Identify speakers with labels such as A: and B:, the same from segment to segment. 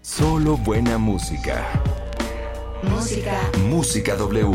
A: Solo buena música. Música W.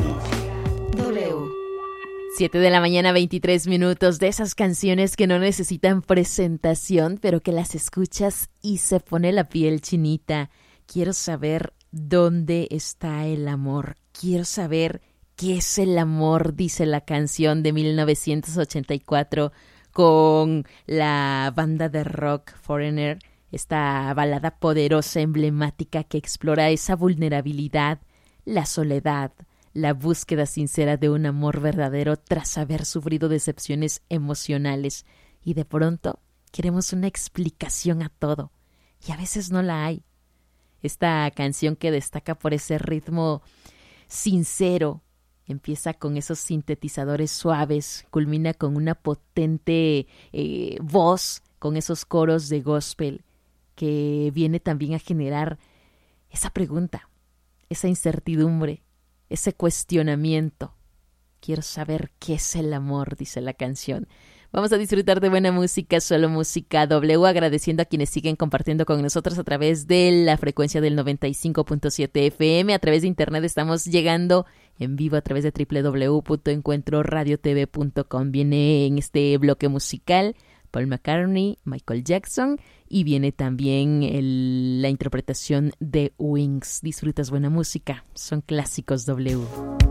B: 7 de la mañana, 23 minutos, de esas canciones que no necesitan presentación, pero que las escuchas y se pone la piel chinita. Quiero saber dónde está el amor. Quiero saber qué es el amor, dice la canción de 1984 con la banda de rock Foreigner. Esta balada poderosa, emblemática, que explora esa vulnerabilidad, la soledad, la búsqueda sincera de un amor verdadero tras haber sufrido decepciones emocionales. Y de pronto queremos una explicación a todo, y a veces no la hay. Esta canción, que destaca por ese ritmo sincero, empieza con esos sintetizadores suaves, culmina con una potente voz, con esos coros de gospel, que viene también a generar esa pregunta, esa incertidumbre, ese cuestionamiento. Quiero saber qué es el amor, dice la canción. Vamos a disfrutar de buena música, solo música W, agradeciendo a quienes siguen compartiendo con nosotros a través de la frecuencia del 95.7 FM. A través de internet estamos llegando en vivo a través de www.encuentroradiotv.com. Viene en este bloque musical Paul McCartney, Michael Jackson, y viene también la interpretación de Wings. Disfrutas buena música, son clásicos W.